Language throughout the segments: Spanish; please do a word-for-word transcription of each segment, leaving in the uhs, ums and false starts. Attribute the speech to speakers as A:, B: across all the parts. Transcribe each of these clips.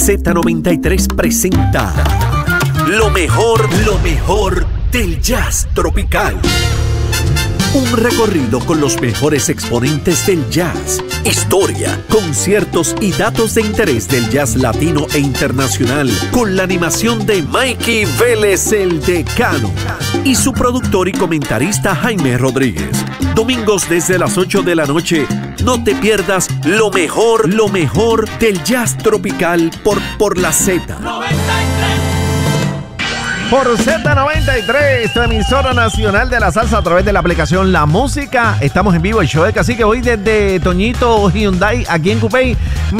A: Z noventa y tres presenta lo mejor, lo mejor del jazz tropical. Un recorrido con los mejores exponentes del jazz, historia, conciertos y datos de interés del jazz latino e internacional, con la animación de Mikey Vélez el Decano y su productor y comentarista Jaime Rodríguez. Domingos desde las ocho de la noche. No te pierdas lo mejor, lo mejor del jazz tropical por, por la Z.
B: Por Z noventa y tres, tu emisora nacional de la salsa a través de la aplicación La Música. Estamos en vivo, el show del Cacique, hoy desde Toñito Hyundai, aquí en Cupey.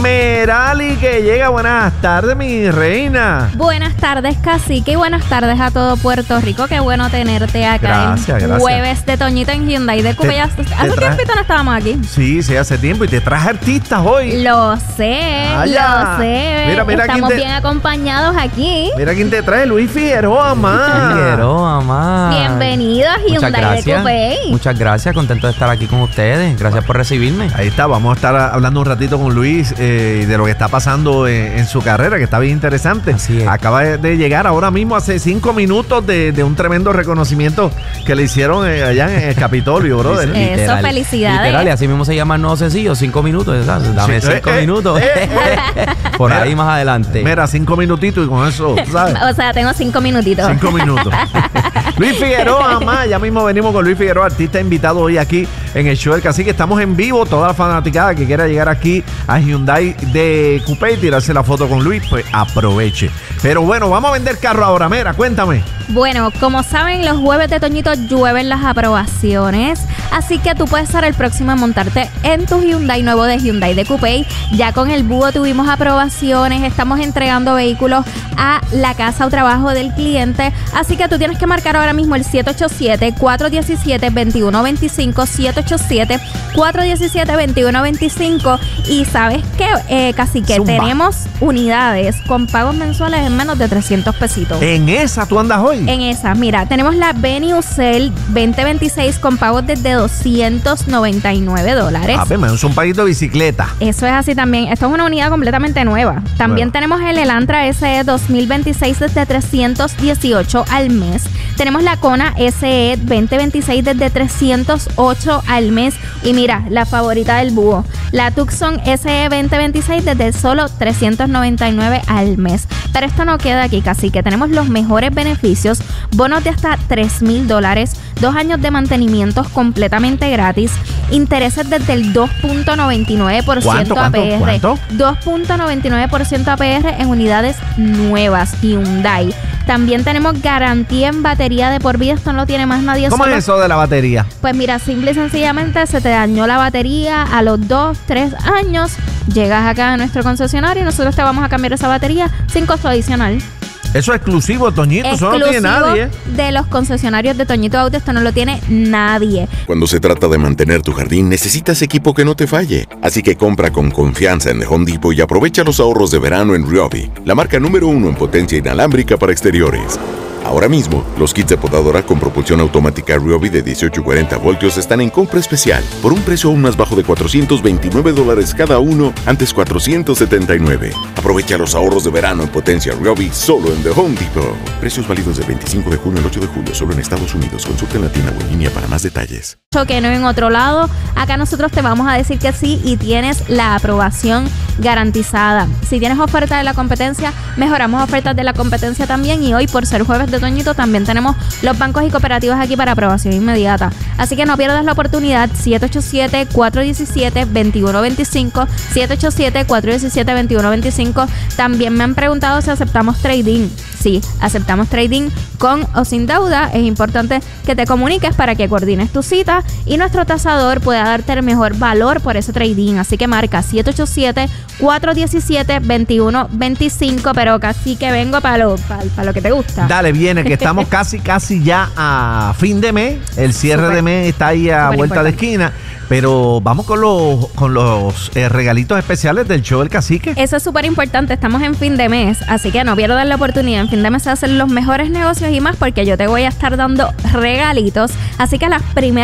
B: Merali, que llega. Buenas tardes, mi reina.
C: Buenas tardes, Cacique, y buenas tardes a todo Puerto Rico. Qué bueno tenerte acá.
B: Gracias,
C: en
B: gracias.
C: Jueves de Toñito en Hyundai de Cupey. Hace
B: traje...
C: tiempito no estábamos aquí.
B: Sí, sí, hace tiempo. Y te traje artistas hoy.
C: Lo sé,
B: Vaya.
C: lo sé.
B: Mira, mira,
C: Estamos
B: te...
C: bien acompañados aquí.
B: Mira quién te trae, Luis Figueroa. Mamá.
D: Figueroa, mamá.
C: Bienvenido a Hyundai de Cupey.
D: Muchas gracias, contento de estar aquí con ustedes. Gracias por recibirme.
B: Ahí está, vamos a estar hablando un ratito con Luis eh, de lo que está pasando en, en su carrera, que está bien interesante.
D: Así es.
B: Acaba de, de llegar ahora mismo, hace cinco minutos, de, de un tremendo reconocimiento que le hicieron eh, allá en el Capitolio, brother.
C: Eso,
D: Literal.
C: felicidades.
D: Literal, y así mismo se llama el nuevo sencillo, cinco minutos, ¿sabes? Dame
B: Sí.
D: cinco
B: Eh, eh,
D: minutos.
B: eh, eh.
D: Por
B: Mira,
D: ahí más adelante.
B: Mira, cinco minutitos y con eso, ¿sabes?
C: O sea, tengo cinco minutitos.
B: Cinco minutos. Luis Figueroa, mamá. Ya mismo venimos con Luis Figueroa, artista invitado hoy aquí en el show del Cacique. Estamos en vivo. Toda la fanaticada que quiera llegar aquí a Hyundai de Cupey y tirarse la foto con Luis, pues aproveche. Pero bueno, vamos a vender carro ahora. Mira, cuéntame.
C: Bueno, como saben, los jueves de Toñito llueven las aprobaciones, así que tú puedes ser el próximo a montarte en tu Hyundai nuevo de Hyundai de Cupey. Ya con el búho tuvimos aprobaciones, estamos entregando vehículos a la casa o trabajo del cliente, así que tú tienes que marcar ahora mismo el siete ocho siete, cuatro uno siete, dos uno dos cinco, siete ocho siete, cuatro uno siete, dos uno dos cinco. Y sabes qué, eh, Cacique,
B: Zumba.
C: tenemos unidades con pagos mensuales en menos de trescientos pesitos.
B: En esa tú andas hoy.
C: En esa, mira, tenemos la Venue Cell veinte veintiséis con pagos desde doscientos noventa y nueve dólares.
B: A ver, me es un paguito de bicicleta.
C: Eso es así también. Esto es una unidad completamente nueva. También
B: Bueno.
C: tenemos el Elantra S E dos mil veintiséis desde trescientos dieciocho al mes. Tenemos la Kona S E veinte veintiséis desde trescientos ocho al mes. Y mira, la favorita del búho, la Tucson S E veinte veintiséis desde solo trescientos noventa y nueve al mes. Pero esto no queda aquí, Cacique. Tenemos los mejores beneficios, bonos de hasta tres mil dólares, dos años de mantenimientos completamente gratis, intereses desde el dos punto noventa y nueve por ciento
B: ¿Cuánto,
C: A P R.
B: cuánto, cuánto?
C: dos punto noventa y nueve por ciento A P R en unidades nuevas Hyundai. También tenemos garantía en batería de por vida. Esto no lo tiene más nadie.
B: ¿Cómo
C: solo.
B: es eso de la batería?
C: Pues mira, simple y sencillamente se te dañó la batería a los dos, tres años. Llegas acá a nuestro concesionario y nosotros te vamos a cambiar esa batería sin costo adicional.
B: Eso es exclusivo, Toñito. Eso no tiene nadie.
C: De los concesionarios de Toñito Auto, esto no lo tiene nadie.
E: Cuando se trata de mantener tu jardín, necesitas equipo que no te falle. Así que compra con confianza en The Home Depot y aprovecha los ahorros de verano en Ryobi, la marca número uno en potencia inalámbrica para exteriores. Ahora mismo, los kits de podadora con propulsión automática Ryobi de dieciocho y cuarenta voltios están en compra especial por un precio aún más bajo de cuatrocientos veintinueve dólares cada uno, antes cuatrocientos setenta y nueve. Aprovecha los ahorros de verano en potencia Ryobi solo en The Home Depot. Precios válidos del veinticinco de junio al ocho de julio solo en Estados Unidos. Consulta en la tienda o en línea para más detalles.
C: Que no en otro lado, acá nosotros te vamos a decir que sí y tienes la aprobación garantizada. Si tienes ofertas de la competencia, mejoramos ofertas de la competencia también, y hoy por ser jueves de Toñito también tenemos los bancos y cooperativas aquí para aprobación inmediata. Así que no pierdas la oportunidad. Siete ocho siete, cuatro uno siete, dos uno dos cinco, siete ocho siete, cuatro uno siete, dos uno dos cinco. También me han preguntado si aceptamos trading. Sí, aceptamos trading con o sin deuda. Es importante que te comuniques para que coordines tu cita y nuestro tasador pueda darte el mejor valor por ese trading. Así que marca siete ocho siete, cuatro uno siete, dos uno dos cinco. Pero casi que vengo para lo, para, para lo que te gusta.
B: Dale, viene, que estamos casi, casi ya a fin de mes. El cierre
C: Super,
B: de mes está ahí a vuelta
C: importante.
B: de esquina. Pero vamos con los, con los eh, regalitos especiales del show del Cacique.
C: Eso es súper importante. Estamos en fin de mes, así que no pierdas la oportunidad. En fin de mes se hacen los mejores negocios y más, porque yo te voy a estar dando regalitos. Así que las primeras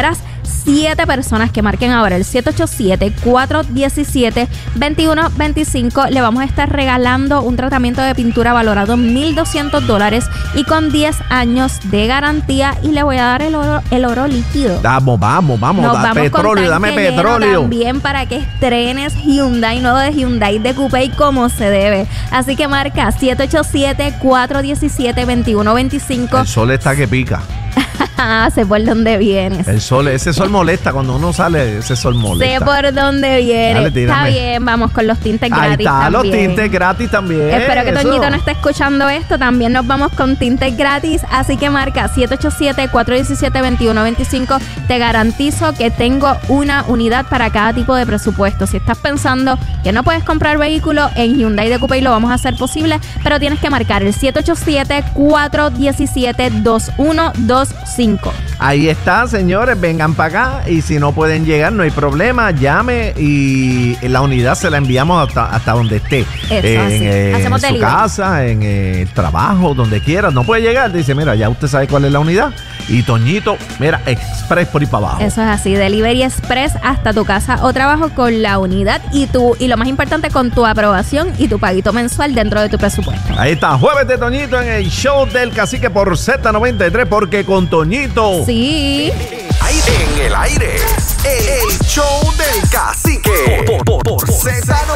C: siete personas que marquen ahora el siete ocho siete, cuatro uno siete, dos uno dos cinco, le vamos a estar regalando un tratamiento de pintura valorado en mil doscientos dólares y con diez años de garantía, y le voy a dar el oro, el oro líquido.
B: Vamos, vamos, vamos,
C: Nos
B: da
C: vamos
B: petróleo,
C: con
B: dame
C: tanque lleno
B: petróleo.
C: también para que estrenes Hyundai, nuevo de Hyundai de Coupé como se debe. Así que marca siete ocho siete, cuatro uno siete, dos uno dos cinco.
B: El sol está que pica.
C: Sé por dónde vienes.
B: El sol, ese sol molesta cuando uno sale, ese sol molesta.
C: Sé por dónde vienes.
B: Dale,
C: Está
B: tírame.
C: bien, vamos con los tintes
B: Ahí
C: gratis
B: está, los
C: también.
B: tintes gratis también.
C: Espero que
B: eso.
C: Toñito no esté escuchando esto. También nos vamos con tintes gratis. Así que marca siete ocho siete, cuatro uno siete, dos uno dos cinco. Te garantizo que tengo una unidad para cada tipo de presupuesto. Si estás pensando que no puedes comprar vehículo, en Hyundai de Coupé lo vamos a hacer posible, pero tienes que marcar el siete ocho siete, cuatro uno siete, dos uno dos cinco.
B: Ahí está, señores, vengan para acá y si no pueden llegar, no hay problema, llame y la unidad se la enviamos hasta, hasta donde esté.
C: Eso, así.
B: en
C: Hacemos
B: su
C: delivery.
B: casa, en el trabajo, donde quiera. No puede llegar, dice, mira, ya usted sabe cuál es la unidad. Y Toñito, mira, express por ahí para abajo.
C: Eso es así, Delivery Express hasta tu casa o trabajo con la unidad y tu y lo más importante, con tu aprobación y tu paguito mensual dentro de tu presupuesto.
B: Ahí está, Jueves de Toñito en el show del Cacique por Z noventa y tres, porque con Toñito.
C: Sí.
A: En el aire, el show del Cacique por, por, por Z